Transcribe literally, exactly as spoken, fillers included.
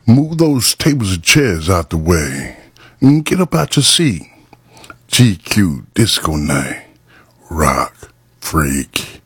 Move those tables and chairs out the way and get up out your seat. G Q Disco Night. Rock Freak.